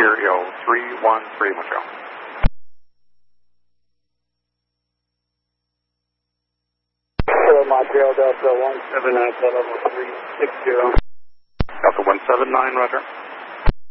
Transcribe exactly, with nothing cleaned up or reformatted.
Ontario three one three, Montreal. Hello, Montreal, Delta one seven nine, level three six zero. Delta one seven nine, roger.